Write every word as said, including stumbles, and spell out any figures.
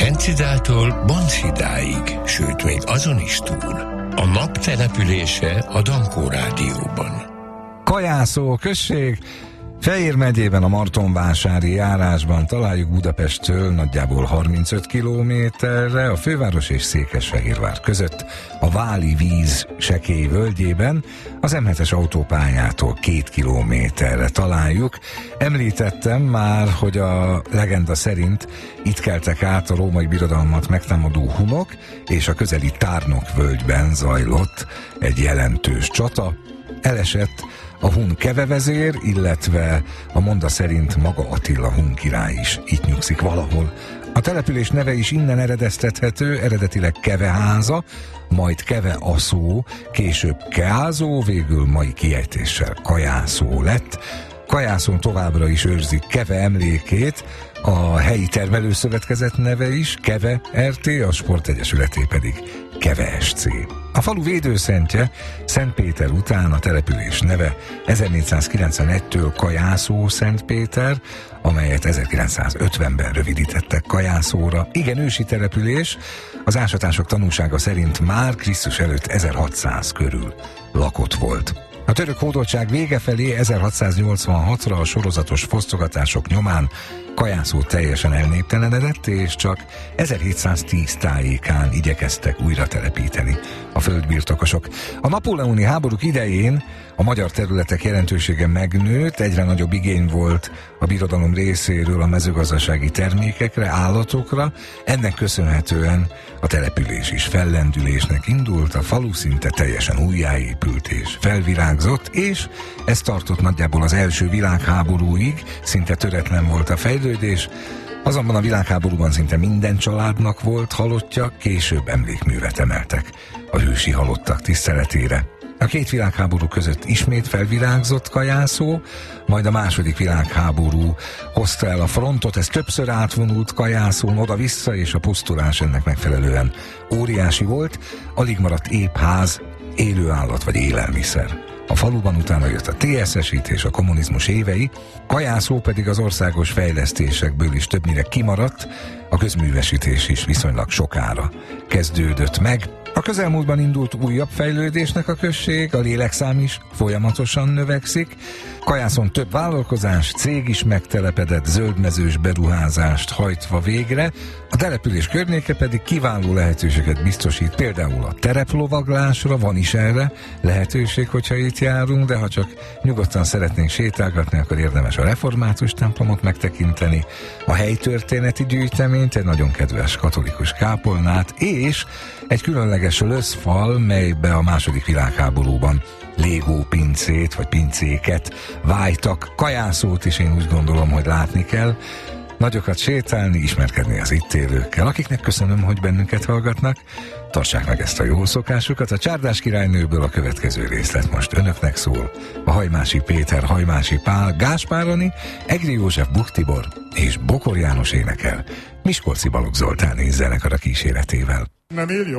Lánchidától Bontszidáig, sőt még azon is túl. A nap települése a Dankó Rádióban. Kajászó község, Fejér megyében a Martonvásári járásban találjuk Budapesttől nagyjából harmincöt kilométerre, a főváros és Székesfehérvár között, a Váli víz sekély völgyében, az em hetes autópályától két kilométerre találjuk. Említettem már, hogy a legenda szerint itt keltek át a római birodalmat megtámadó hunok, és a közeli Tárnok völgyben zajlott egy jelentős csata. Elesett a hun kevevezér, illetve a monda szerint maga Attila hun király is itt nyugszik valahol. A település neve is innen eredeztethető, eredetileg Keveháza, majd Keveaszó, később Keázó, végül mai kiejtéssel Kajászó lett. Kajászón továbbra is őrzik Keve emlékét, a helyi termelőszövetkezet neve is Keve er té, a sportegyesületé pedig Keve es cé. A falu védőszentje Szent Péter után a település neve ezernégyszázkilencvenegytől Kajászó Szent Péter, amelyet ezerkilencszázötvenben rövidítettek Kajászóra. Igen ősi település, az ásatások tanúsága szerint már Krisztus előtt ezerhatszáz körül lakott volt. A török hódoltság vége felé ezerhatszáznyolcvanhatra a sorozatos fosztogatások nyomán Kajászó teljesen elnéptelenedett, és csak ezerhétszáztíz tájékán igyekeztek újra telepíteni a földbirtokosok. A napóleoni háborúk idején a magyar területek jelentősége megnőtt, egyre nagyobb igény volt a birodalom részéről a mezőgazdasági termékekre, állatokra. Ennek köszönhetően a település is fellendülésnek indult, a falu szinte teljesen újjáépült és felvirágzott, és ez tartott nagyjából az első világháborúig, szinte töretlen volt a fejlődés. Azonban a világháborúban szinte minden családnak volt halottja, később emlékművet emeltek a hősi halottak tiszteletére. A két világháború között ismét felvirágzott Kajászó, majd a második világháború hozta el a frontot, ez többször átvonult Kajászón oda-vissza, és a pusztulás ennek megfelelően óriási volt, alig maradt épp ház, élőállat vagy élelmiszer. A faluban utána jött a té es esítés, a kommunizmus évei, Kajászó pedig az országos fejlesztésekből is többnyire kimaradt, a közművesítés is viszonylag sokára kezdődött meg. A közelmúltban indult újabb fejlődésnek a község, a lélekszám is folyamatosan növekszik. Kajászon több vállalkozás, cég is megtelepedett, zöldmezős beruházást hajtva végre, a település környéke pedig kiváló lehetőséget biztosít, például a tereplovaglásra, van is erre lehetőség, hogyha itt járunk, de ha csak nyugodtan szeretnénk sétálgatni, akkor érdemes a református templomot megtekinteni, a helytörténeti gyűjteményt, egy nagyon kedves katolikus kápolnát, és egy különleges löszfal, melybe a második világháborúban légó pincét, vagy pincéket vájtak. Kajászót is én úgy gondolom, hogy látni kell, nagyokat sétálni, ismerkedni az itt élőkkel, akiknek köszönöm, hogy bennünket hallgatnak. Tartsák meg ezt a jó szokásukat. A Csárdás királynőből a következő részlet most önöknek szól. A Hajmási Péter, Hajmási Pál, Gáspár Ani, Egri József, Buk Tibor és Bokor János énekel Miskolci Balogh Zoltán zenekar a kíséretével. Nem írja.